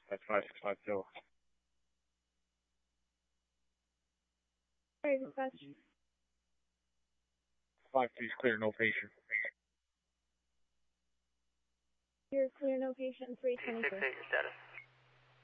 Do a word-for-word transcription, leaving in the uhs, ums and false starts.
That's five six five two. Sorry, dispatch. five two's clear, no patient. You're clear, no patient, three twenty-two. six eight, your status.